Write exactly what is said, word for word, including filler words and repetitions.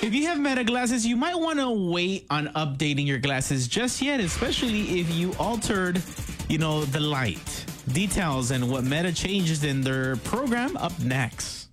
If you have Meta glasses, you might want to wait on updating your glasses just yet, especially if you altered, you know, the light. Details and what Meta changes in their program up next.